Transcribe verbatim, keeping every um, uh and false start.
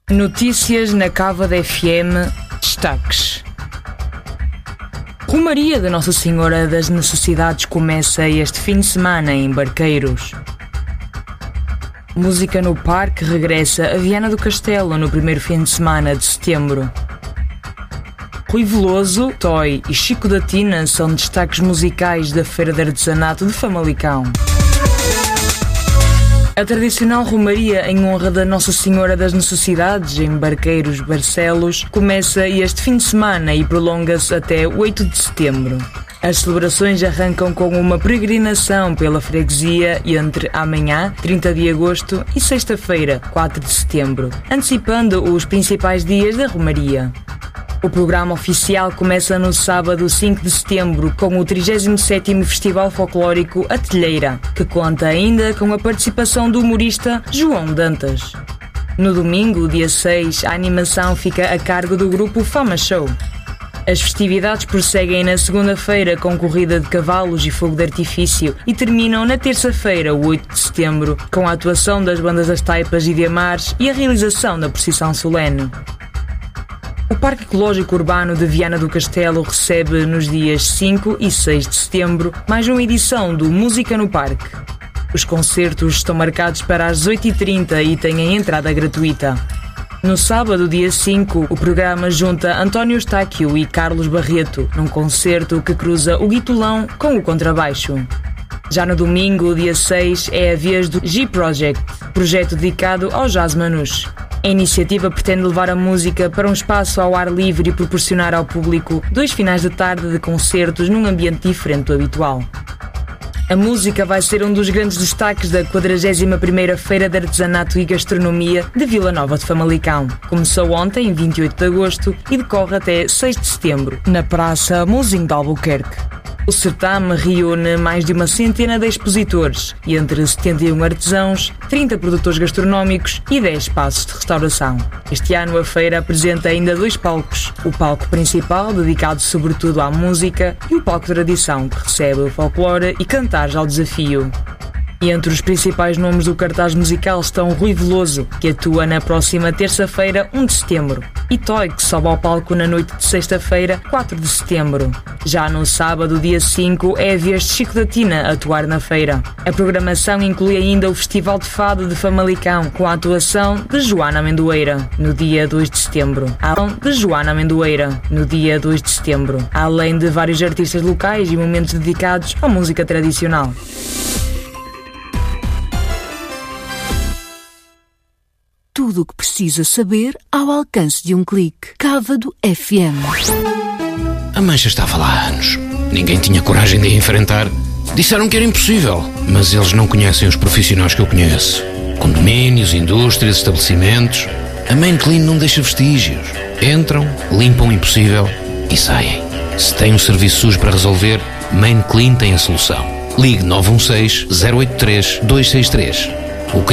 Notícias na Cávado F M. Destaques. Romaria de Nossa Senhora das Necessidades começa este fim de semana em Barqueiros. Música no Parque regressa a Viana do Castelo no primeiro fim de semana de setembro. Rui Veloso, Toy e Chico da Tina são destaques musicais da Feira de Artesanato de Famalicão. A tradicional romaria em honra da Nossa Senhora das Necessidades, em Barqueiros, Barcelos, começa este fim de semana e prolonga-se até oito de setembro. As celebrações arrancam com uma peregrinação pela freguesia entre amanhã, trinta de agosto, e sexta-feira, quatro de setembro, antecipando os principais dias da romaria. O programa oficial começa no sábado cinco de setembro com o trigésimo sétimo Festival Folclórico A Telheira, que conta ainda com a participação do humorista João Dantas. No domingo, dia seis, a animação fica a cargo do grupo Fama Show. As festividades prosseguem na segunda-feira com corrida de cavalos e fogo de artifício e terminam na terça-feira, oito de setembro, com a atuação das bandas das Taipas e de Amares e a realização da procissão solene. O Parque Ecológico Urbano de Viana do Castelo recebe nos dias cinco e seis de setembro mais uma edição do Música no Parque. Os concertos estão marcados para as oito e trinta e têm a entrada gratuita. No sábado, dia cinco, o programa junta António Eustáquio e Carlos Barreto num concerto que cruza o guitolão com o contrabaixo. Já no domingo, dia seis, é a vez do G-Project, projeto dedicado ao jazz manouche. A iniciativa pretende levar a música para um espaço ao ar livre e proporcionar ao público dois finais de tarde de concertos num ambiente diferente do habitual. A música vai ser um dos grandes destaques da quadragésima primeira Feira de Artesanato e Gastronomia de Vila Nova de Famalicão. Começou ontem, vinte e oito de agosto, e decorre até seis de setembro, na Praça Mouzinho de Albuquerque. O certame reúne mais de uma centena de expositores, e entre setenta e um artesãos, trinta produtores gastronómicos e dez espaços de restauração. Este ano a feira apresenta ainda dois palcos, o palco principal, dedicado sobretudo à música, e o palco de tradição, que recebe o folclore e cantares ao desafio. E entre os principais nomes do cartaz musical estão Rui Veloso, que atua na próxima terça-feira, um de setembro, e Toy, que sobe ao palco na noite de sexta-feira, quatro de setembro. Já no sábado, dia cinco, é a vez de Chico da Tina atuar na feira. A programação inclui ainda o Festival de Fado de Famalicão, com a atuação de Joana Amendoeira, no dia dois de setembro. Além de Joana Amendoeira, no dia dois de setembro, além de vários artistas locais e momentos dedicados à música tradicional. Tudo o que precisa saber ao alcance de um clique. Cávado F M. A mancha estava lá há anos. Ninguém tinha coragem de a enfrentar. Disseram que era impossível, mas eles não conhecem os profissionais que eu conheço. Condomínios, indústrias, estabelecimentos. A Main Clean não deixa vestígios. Entram, limpam o impossível e saem. Se tem um serviço sujo para resolver, Main Clean tem a solução. Ligue nove um seis, zero oito três, dois seis três.